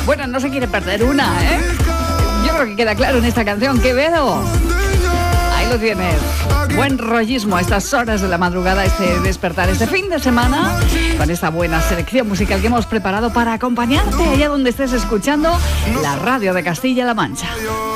Bueno, no se quiere perder una, ¿eh? Yo creo que queda claro en esta canción. Quevedo. Ahí lo tienes. Buen rollismo a estas horas de la madrugada, este despertar, este fin de semana, con esta buena selección musical que hemos preparado para acompañarte allá donde estés escuchando la radio de Castilla-La Mancha.